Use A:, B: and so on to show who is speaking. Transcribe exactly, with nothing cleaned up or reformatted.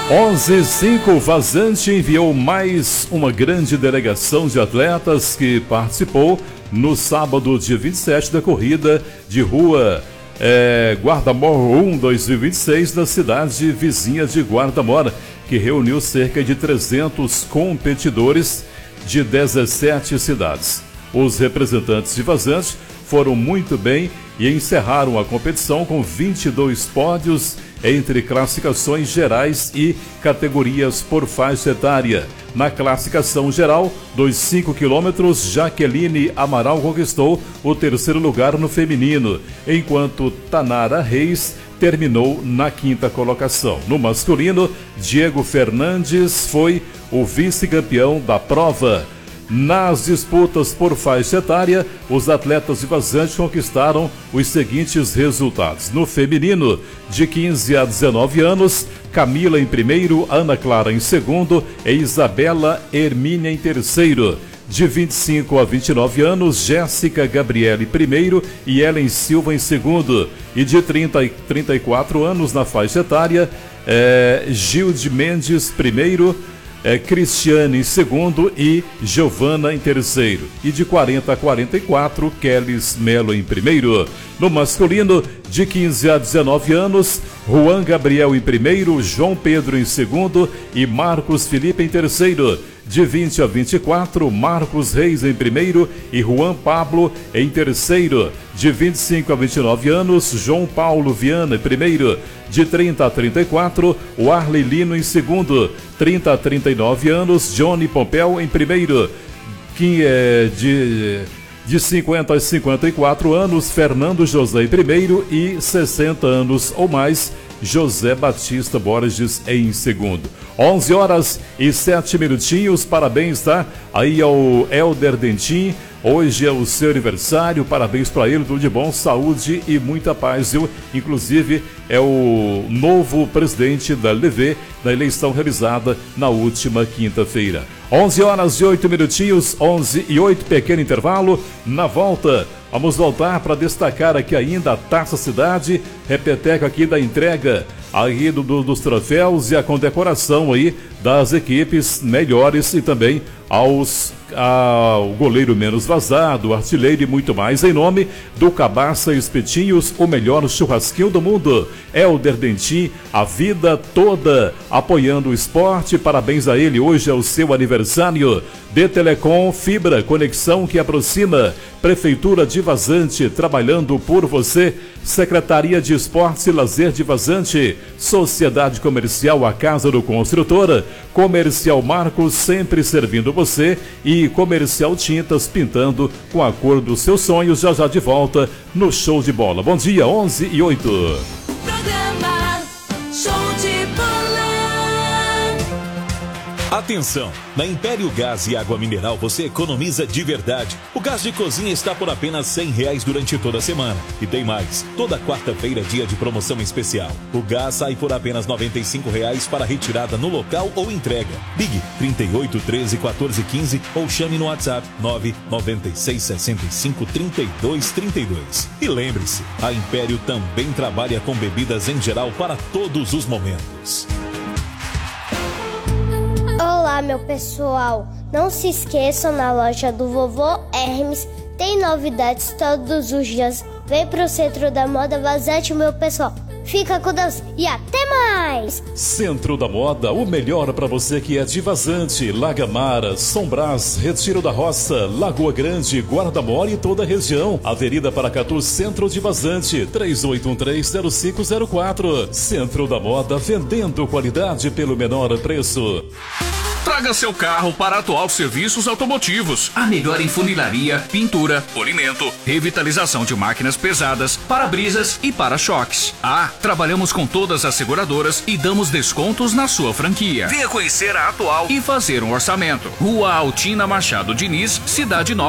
A: onze e cinco, Vazante enviou mais uma grande delegação de atletas que participou no sábado, dia vinte e sete, da corrida de rua é, Guarda-Mor um dois mil e vinte e seis da cidade vizinha de Guarda-Mor, que reuniu cerca de trezentos competidores de dezessete cidades. Os representantes de Vazante foram muito bem e encerraram a competição com vinte e dois pódios entre classificações gerais e categorias por faixa etária. Na classificação geral dos cinco quilômetros, Jaqueline Amaral conquistou o terceiro lugar no feminino, enquanto Tanara Reis terminou na quinta colocação. No masculino, Diego Fernandes foi o vice-campeão da prova. Nas disputas por faixa etária, os atletas de Vazante conquistaram os seguintes resultados. No feminino, de quinze a dezenove anos, Camila em primeiro, Ana Clara em segundo e Isabela Hermínia em terceiro. De vinte e cinco a vinte e nove anos, Jéssica Gabriele primeiro e Ellen Silva em segundo. E de trinta a trinta e quatro anos na faixa etária, é, Gilde Mendes primeiro, É, Cristiane em segundo e Giovana em terceiro. E de quarenta a quarenta e quatro, Kelis Melo em primeiro. No masculino, de quinze a dezenove anos, Juan Gabriel em primeiro, João Pedro em segundo e Marcos Felipe em terceiro. De vinte a vinte e quatro, Marcos Reis em primeiro e Juan Pablo em terceiro. De vinte e cinco a vinte e nove anos, João Paulo Viana em primeiro. De trinta a trinta e quatro, o Arley Lino em segundo. trinta a trinta e nove anos, Johnny Pompeu em primeiro. Que é de, de cinquenta a cinquenta e quatro anos, Fernando José em primeiro e sessenta anos ou mais, José Batista Borges em segundo. onze horas e sete minutinhos, parabéns, tá? Aí ao Helder Dentim, hoje é o seu aniversário, parabéns para ele, tudo de bom, saúde e muita paz, viu? Inclusive é o novo presidente da L V na eleição realizada na última quinta-feira. onze horas e oito minutinhos, onze e oito, pequeno intervalo. Na volta, vamos voltar para destacar aqui ainda a Taça Cidade, repeteco aqui da entrega aí do, do, dos troféus e a condecoração aí das equipes melhores e também aos ao goleiro menos vazado, artilheiro e muito mais, em nome do Cabaça Espetinhos, o melhor churrasquinho do mundo. Helder Dentim, a vida toda apoiando o esporte, parabéns a ele, hoje é o seu aniversário. De Telecom, fibra, conexão que aproxima. Prefeitura de Vazante, trabalhando por você. Secretaria de Esportes e Lazer de Vazante. Sociedade Comercial A Casa do Construtor. Comercial Marcos, sempre servindo você. E Comercial Tintas, pintando com a cor dos seus sonhos. Já já de volta no Show de Bola. Bom dia, onze e oito.
B: Programa Show de Bola.
C: Atenção! Na Império Gás e Água Mineral você economiza de verdade. O gás de cozinha está por apenas cem reais durante toda a semana. E tem mais, toda quarta-feira é dia de promoção especial. O gás sai por apenas noventa e cinco reais para retirada no local ou entrega. Ligue trinta e oito, treze, quatorze, quinze ou chame no WhatsApp nove nove seis, sessenta e cinco, trinta e dois, trinta e dois. E lembre-se, a Império também trabalha com bebidas em geral para todos os momentos.
D: Olá, meu pessoal! Não se esqueçam, na loja do Vovô Hermes tem novidades todos os dias. Vem pro Centro da Moda Vazante, meu pessoal. Fica com Deus e até mais!
A: Centro da Moda, o melhor para você que é de Vazante, Lagamara, São Brás, Retiro da Roça, Lagoa Grande, Guarda-Mor e toda a região. Avenida Paracatu, Centro de Vazante, três oito um três, zero cinco zero quatro. Centro da Moda, vendendo qualidade pelo menor preço.
E: Traga seu carro para Atual Serviços Automotivos. A melhor em funilaria, pintura, polimento, revitalização de máquinas pesadas, para-brisas e para-choques. Ah, trabalhamos com todas as seguradoras e damos descontos na sua franquia. Venha conhecer a Atual e fazer um orçamento. Rua Altina Machado Diniz, Cidade Nova.